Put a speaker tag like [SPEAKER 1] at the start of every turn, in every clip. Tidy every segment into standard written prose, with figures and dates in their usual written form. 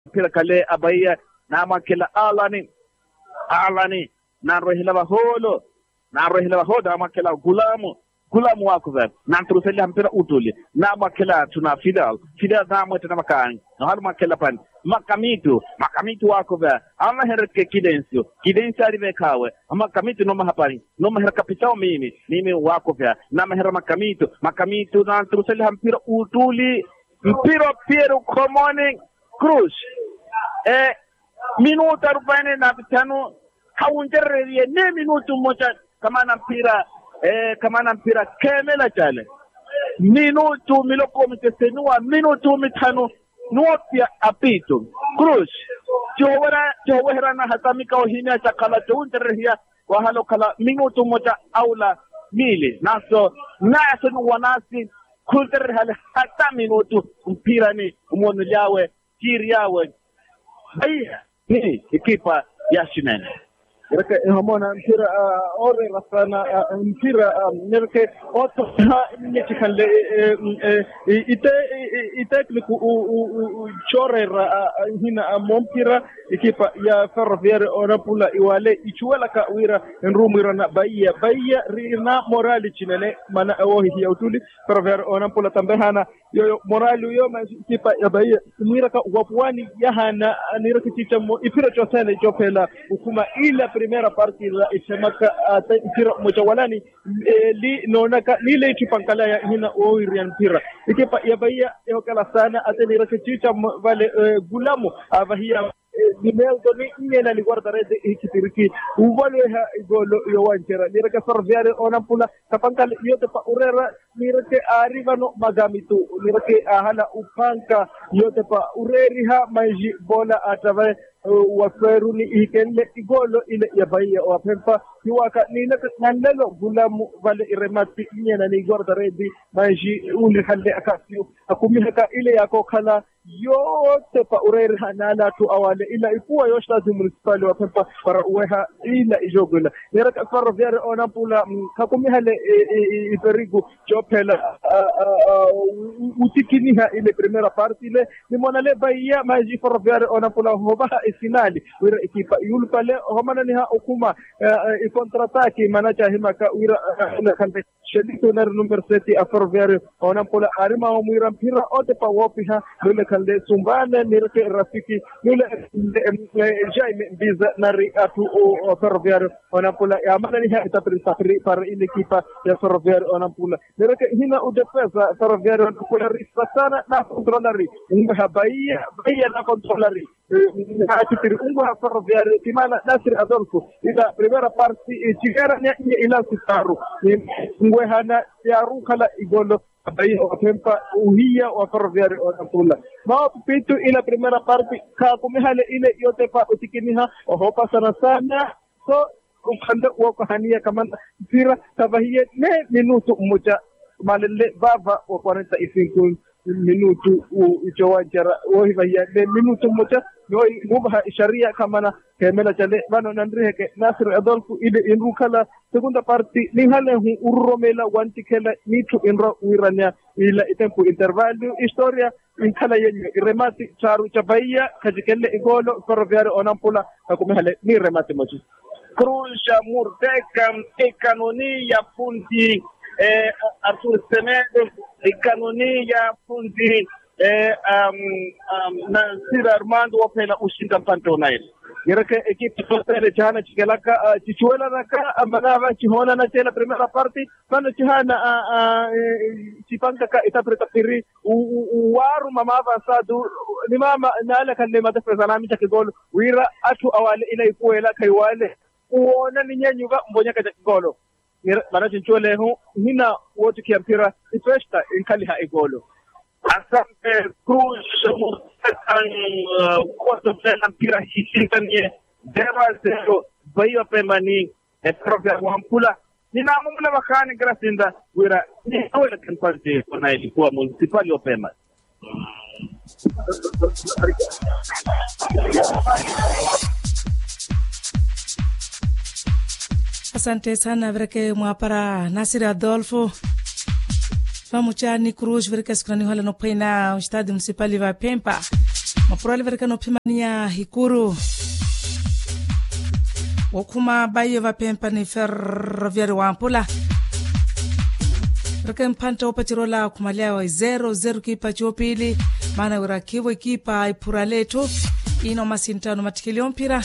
[SPEAKER 1] pira kale abaya na makela alani na rohila baholo na makela gulamu wako vep na turuseli hampira utuli na makela tuna fidal na mwete na makani na halu makela pan makamitu wako vep ama herke kidensi arive kawe makamitu no mahapari no mahera kapitao mimi wako vep na mahera makamitu na turuseli hampira utuli mpiro Piero Komoni Cruz minuta 45 haunjerrie ne minutu moja kama na mpira kemela chale minutu miloko mtesenua minutu mitano nuopia apito Cruz jowera na hatamika ohina chakala unjerria wahalo kala minutu moja aula mili naso wanasi kulter hal hata minutu mpira ni umono yawe kiri yawe baya ni ekipa ya Shinene
[SPEAKER 2] Reke hamona mpira ore rasana mpira nirke oto nitikalle ite kliku chorera hina mompira ekipa ya Ferroviaire Onapula iwale ichuela ka wira nrumira na Bahia rina morali chinene mana ohi ya utuli Ferroviaire Onapula tambehana yo morali yo ekipa ya Bahia mwira ka wapwani yahana nirke tichamo ipira chosene jopela ukuma ila primera parte la isemaka tira mojawalani li nonaka lile chupankala ya hina oirian pira ekipa ya Bahia yokala sana ateni rakichicha vale gulamu avahia nimelto ni na guarda rede ikitiriki uvale ha golo yo wanchera niraka Ferroviaire Onapula kapankala yote pa urera nirake arrivano magamitu nirake hala upanka yote pa ureri ha maji bola atave waferuni ikende igolo ile ya Bahia wapempa kiwaka nilelo gulamu vale iremati nyena ni guarda redi maji uli hande akasio akumiheka ile yako kala yote pa ureri hanala tu awale ila ikuwa yoshtazi municipali wapempa para uweha ila ijogola niraka Ferroviaire Onapula kakumihale iperigu jopela utikiniha ile primera parte ile nimonale Bahia maji Ferroviaire Onapula hobaha finali wira ekipa yulpale homana niha okuma ikontrataaki manacha himaka wira kante shedito nar number 7 Ferroviaire Onapula arima omwira mpira ote pa wopiha lule kande sumbana nirke rafiki lule Jaime Mbiza nari atu Ferroviaire Onapula amana niha itapri para ile ekipa ya Ferroviaire Onapula nirke hina udefesa Ferroviaire Onapula risasana na kontrolari Bahia na kontrolari atipiri ungo Ferroviaire timana Nasir Adolfo ila primera parte chigara ila sitaru ngwe hana ya rukala igolo Bahia opempa uhia wa Ferroviaire Onapula mao pitu ila primera parte ka kumihale ile yote pa utikiniha hopa sana so ukanda wako hania kama mpira tabahia ne minutu moja malele baba wa 45 minutu uchowajara ohivaya ne minutu moja noi mubha sharia kamana kemela chale bano nandriheke Nasir Adolfo ile inrukala segunda parte ninghale hu urromela wantikela nitu inro wiranya ila itempo intervalio historia inkala yenye remati charu cha Bahia kajikelle igolo Ferroviaire Onapula akumehale ni remati moja Cruz Murteka ekanoni ya fundi Arthur Semedo ekanoni ya fundi na Sir Armando wapela ushinda pantona ile yereke ekipa totale chana chikelaka chichuela naka amanava chihona na chela primera parte pano chihana chipanga ka itapreta piri waru mama avançado ni mama nala kande madefesa nami cha kigolo wira atu awale ila ikuela kaiwale uona ni nyanyuga mbonya ka kigolo bana chinchole hu hina wote kiampira ifesta inkaliha igolo asante Cruz quarto tena mpira hisitanie 0-0 Bahia pemani Ferroviaire Onapula nina mumla bakani grasinda wira ni awela kanpante kona ilikuwa municipali opema
[SPEAKER 3] Asante sana vreke mwapara Nasir Adolfo Famuchani Cruz vreke skrani hola no pena o estádio municipal va Pempa mapurali vereka no pimania hikuru wakuma bayo vapempa ni ferroviari wampula vereka mpanta upatirola kumalia wa 0-0 kipa chopili maana urakivo kipa ipuraletu ino masintano matikilio mpira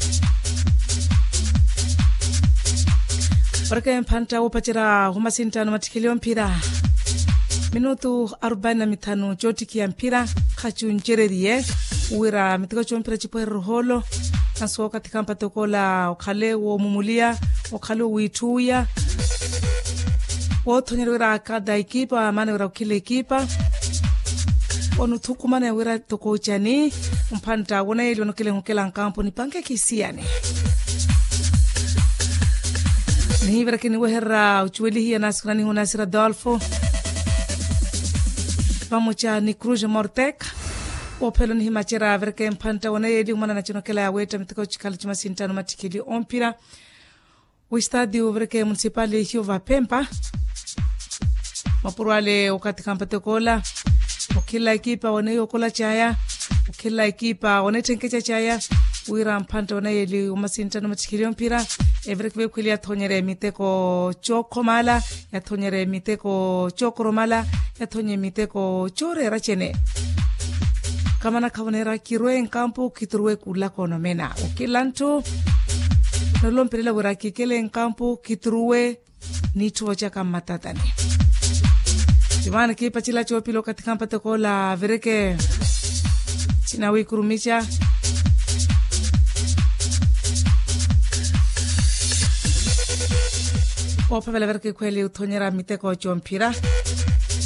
[SPEAKER 3] vereka mpanta upatira humasintano matikilio mpira minutu 45 chotikia mpira kachunchererie uwira mitiko chompira chipoero holo naso katika mpatokola okale wo mumulia okale wituya wothonyerera kada ekipa mana wira ukile ekipa onuthuku mana wira tokochani mpanta wona ile onokele ngokela nkampo ni panke kisiane ni vira kini wehera uchweli hiya naskrani hunasira Adolfo pamoja ni Cruz Mortek opelo ni himachera verke mpanta wana yedi umana na chinokela ya weta mitiko chikala chima sintano matikili ompira u stadio verke municipali hiyo vapempa mapurwale wakati kampate kola ukila ekipa wana hiyo kola chaya ukila ekipa wana tenkecha chaya uira mpanta wana yedi umasintano matikili ompira everek vekwili ya thonyere miteko choko mala ya thonyere miteko chokoro mala ya thonye miteko chore rachene kama na kawanera kirwe nkampo kiturwe kula kono mena ukilantu nolompirila wira kikele nkampo kiturwe ni chuo chaka matatani jimana kipa chila chopilo katika mpate kola vereke chinawi kurumicha opa vela verke kweli uthonyera miteko chompira